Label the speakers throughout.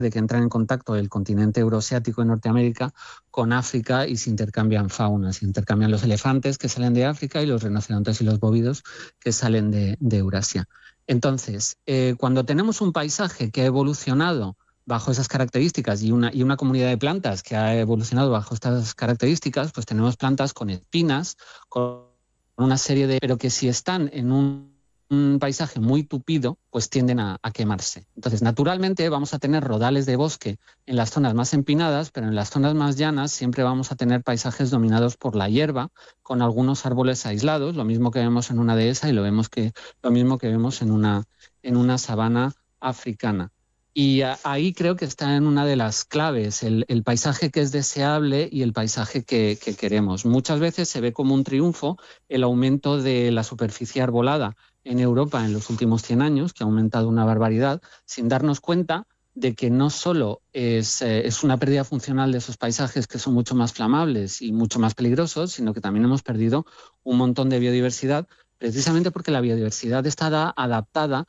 Speaker 1: de que entran en contacto el continente euroasiático y Norteamérica con África y se intercambian faunas, se intercambian los elefantes que salen de África y los rinocerontes y los bóvidos que salen de Eurasia. Entonces, cuando tenemos un paisaje que ha evolucionado bajo esas características y una comunidad de plantas que ha evolucionado bajo estas características, pues tenemos plantas con espinas, con una serie de... pero que si están en un paisaje muy tupido, pues tienden a quemarse. Entonces, naturalmente vamos a tener rodales de bosque en las zonas más empinadas, pero en las zonas más llanas siempre vamos a tener paisajes dominados por la hierba, con algunos árboles aislados, lo mismo que vemos en una dehesa y lo mismo que vemos en una sabana africana. Y ahí creo que está en una de las claves, el paisaje que es deseable y el paisaje que queremos. Muchas veces se ve como un triunfo el aumento de la superficie arbolada en Europa en los últimos 100 años, que ha aumentado una barbaridad, sin darnos cuenta de que no solo es una pérdida funcional de esos paisajes que son mucho más flamables y mucho más peligrosos, sino que también hemos perdido un montón de biodiversidad, precisamente porque la biodiversidad está adaptada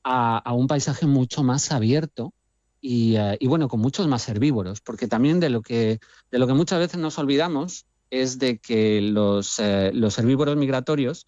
Speaker 1: a un paisaje mucho más abierto y bueno, con muchos más herbívoros, porque también de lo que muchas veces nos olvidamos es de que los herbívoros migratorios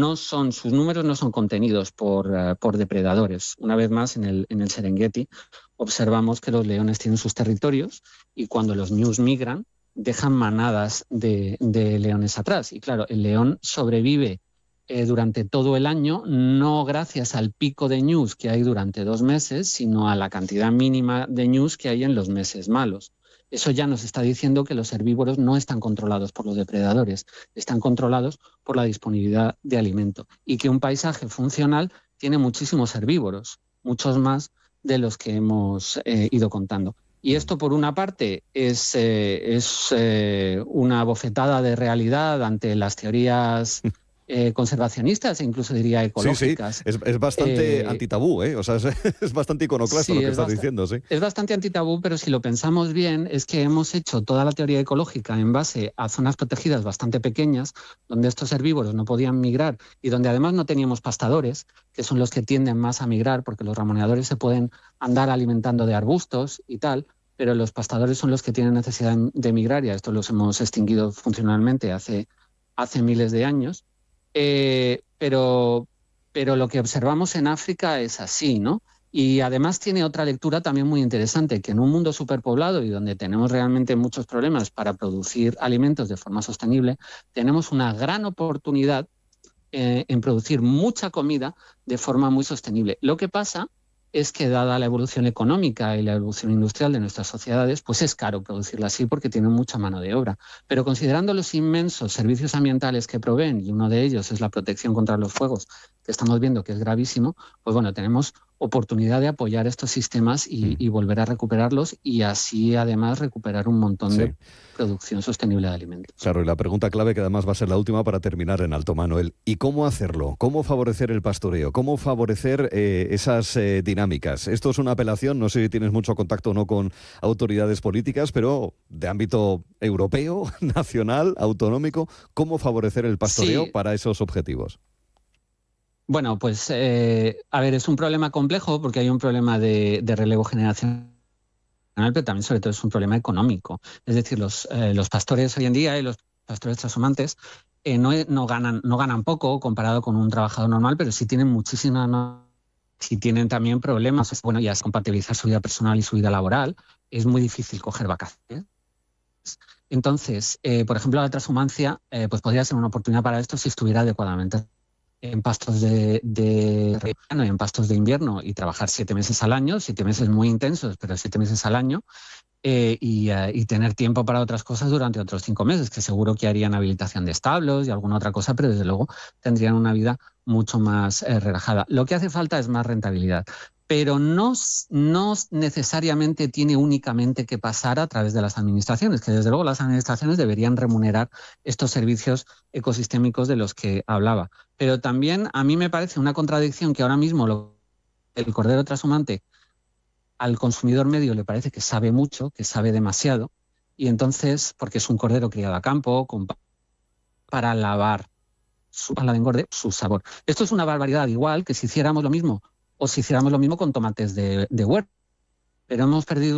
Speaker 1: sus números no son contenidos por depredadores. Una vez más, en el Serengeti observamos que los leones tienen sus territorios y cuando los ñus migran dejan manadas de leones atrás. Y claro, el león sobrevive durante todo el año, no gracias al pico de ñus que hay durante 2 meses, sino a la cantidad mínima de ñus que hay en los meses malos. Eso ya nos está diciendo que los herbívoros no están controlados por los depredadores, están controlados por la disponibilidad de alimento y que un paisaje funcional tiene muchísimos herbívoros, muchos más de los que hemos ido contando. Y esto, por una parte, es una bofetada de realidad ante las teorías conservacionistas e incluso diría ecológicas.
Speaker 2: Sí, es bastante antitabú, ¿eh? O sea, es bastante iconoclasta lo que estás diciendo, sí.
Speaker 1: Es bastante antitabú, pero si lo pensamos bien, es que hemos hecho toda la teoría ecológica en base a zonas protegidas bastante pequeñas, donde estos herbívoros no podían migrar y donde además no teníamos pastadores, que son los que tienden más a migrar, porque los ramoneadores se pueden andar alimentando de arbustos y tal, pero los pastadores son los que tienen necesidad de migrar y a estos los hemos extinguido funcionalmente hace miles de años. Pero lo que observamos en África es así, ¿no? Y además tiene otra lectura también muy interesante, que en un mundo superpoblado y donde tenemos realmente muchos problemas para producir alimentos de forma sostenible, tenemos una gran oportunidad en producir mucha comida de forma muy sostenible. Lo que pasa es que, dada la evolución económica y la evolución industrial de nuestras sociedades, pues es caro producirla así porque tienen mucha mano de obra. Pero considerando los inmensos servicios ambientales que proveen, y uno de ellos es la protección contra los fuegos, que estamos viendo que es gravísimo, pues bueno, tenemos oportunidad de apoyar estos sistemas y volver a recuperarlos y así además recuperar un montón de producción sostenible de alimentos.
Speaker 2: Claro, y la pregunta clave, que además va a ser la última para terminar en alto, Manuel, ¿y cómo hacerlo? ¿Cómo favorecer el pastoreo? ¿Cómo favorecer esas dinámicas? Esto es una apelación, no sé si tienes mucho contacto o no con autoridades políticas, pero de ámbito europeo, nacional, autonómico, ¿cómo favorecer el pastoreo para esos objetivos?
Speaker 1: Bueno, pues a ver, es un problema complejo porque hay un problema de relevo generacional, pero también sobre todo es un problema económico. Es decir, los pastores hoy en día y los pastores trashumantes no ganan poco comparado con un trabajador normal, pero sí tienen sí tienen también problemas. Bueno, ya es compatibilizar su vida personal y su vida laboral. Es muy difícil coger vacaciones. Entonces, por ejemplo, la transhumancia pues podría ser una oportunidad para esto si estuviera adecuadamente en pastos de verano y en pastos de invierno y trabajar 7 meses al año, 7 meses muy intensos, pero 7 meses al año, y tener tiempo para otras cosas durante otros 5 meses, que seguro que harían habilitación de establos y alguna otra cosa, pero desde luego tendrían una vida mucho más relajada. Lo que hace falta es más rentabilidad, pero no necesariamente tiene únicamente que pasar a través de las administraciones, que desde luego las administraciones deberían remunerar estos servicios ecosistémicos de los que hablaba. Pero también a mí me parece una contradicción que ahora mismo el cordero trashumante al consumidor medio le parece que sabe mucho, que sabe demasiado, y entonces, porque es un cordero criado a campo, para lavar para de engorde, su sabor. Esto es una barbaridad, igual que si hiciéramos lo mismo, o si hiciéramos lo mismo con tomates de huerta. pero hemos perdido